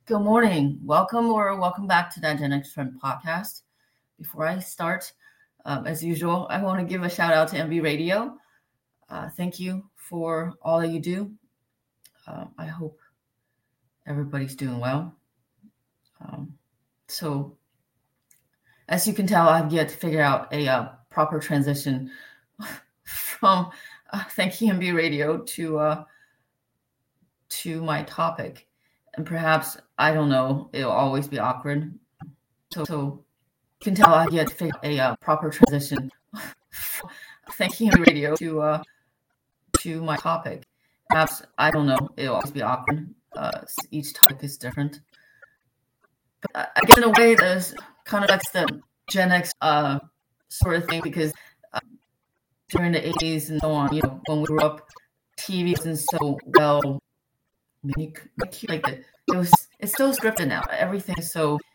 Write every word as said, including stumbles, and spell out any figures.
Good morning. Welcome or welcome back to that Gen X Trend podcast. Before I start, um, as usual, I want to give a shout out to M B Radio. Uh, thank you for all that you do. Uh, I hope everybody's doing well. Um, so, as you can tell, I've yet to figure out a uh, proper transition from uh, thanking M B Radio to uh, to my topic. And perhaps, I don't know, it'll always be awkward. So, so you can tell I've yet to figure out a uh, proper transition from thanking M B Radio to uh, to my topic. Perhaps, I don't know, it'll always be awkward. Uh, each topic is different. But I guess in a way, there's kind of like the Gen X uh, sort of thing because uh, during the eighties and so on, you know, when we grew up, T V wasn't so well. Like it was, it's so scripted now. Everything is so